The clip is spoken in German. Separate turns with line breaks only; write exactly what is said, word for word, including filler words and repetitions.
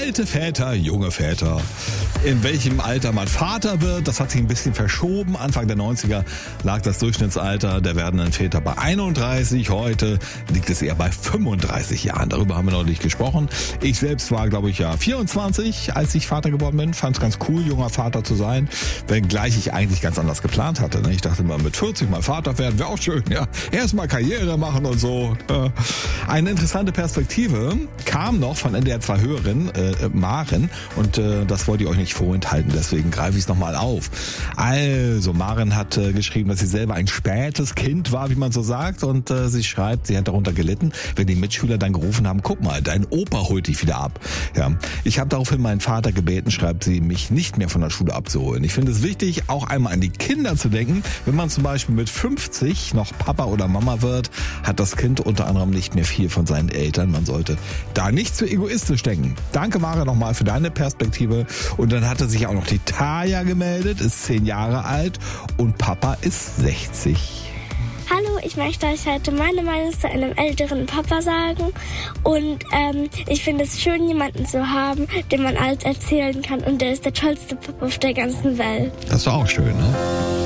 Alte Väter, junge Väter. In welchem Alter man Vater wird, das hat sich ein bisschen verschoben. Anfang der neunziger lag das Durchschnittsalter der werdenden Väter bei einunddreißig. Heute liegt es eher bei fünfunddreißig Jahren. Darüber haben wir noch nicht gesprochen. Ich selbst war, glaube ich, ja vierundzwanzig, als ich Vater geworden bin. Fand es ganz cool, junger Vater zu sein. Wenngleich ich eigentlich ganz anders geplant hatte. Ich dachte mal, mit vierzig mal Vater werden wäre auch schön. Ja, erstmal Karriere machen und so. Eine interessante Perspektive kam noch von N D R zwei Hörerin, äh, Maren. Und äh, das wollte ich euch nicht vorenthalten. Deswegen greife ich es nochmal auf. Also, Maren hat äh, geschrieben, dass sie selber ein spätes Kind war, wie man so sagt. Und äh, sie schreibt, sie hat darunter gelitten, wenn die Mitschüler dann gerufen haben, guck mal, dein Opa holt dich wieder ab. Ja, ich habe daraufhin meinen Vater gebeten, schreibt sie, mich nicht mehr von der Schule abzuholen. Ich finde es wichtig, auch einmal an die Kinder zu denken. Wenn man zum Beispiel mit fünfzig noch Papa oder Mama wird, hat das Kind unter anderem nicht mehr viel von seinen Eltern. Man sollte da nicht zu egoistisch denken. Danke, Mara, nochmal für deine Perspektive. Und dann hatte sich auch noch die Taya gemeldet, ist zehn Jahre alt und Papa ist sechzig.
Hallo, ich möchte euch heute meine Meinung zu einem älteren Papa sagen. Und ähm, ich finde es schön, jemanden zu haben, dem man alles erzählen kann. Und der ist der tollste Papa auf der ganzen Welt.
Das ist auch schön, ne?